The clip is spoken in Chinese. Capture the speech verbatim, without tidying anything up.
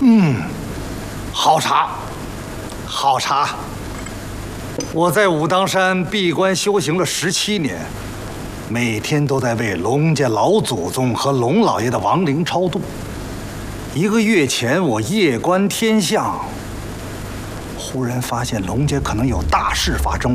嗯，好茶，好茶。我在武当山闭关修行了十七年，每天都在为龙家老祖宗和龙老爷的亡灵超度。一个月前，我夜观天象，忽然发现龙家可能有大事发生。